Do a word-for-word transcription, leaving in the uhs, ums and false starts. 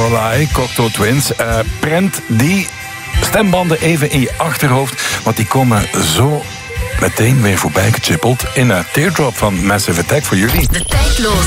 Lorelei, Cocteau Twins. Uh, prent die stembanden even in je achterhoofd, want die komen zo meteen weer voorbij gechippeld in een Teardrop van Massive Attack voor jullie. De tijdloze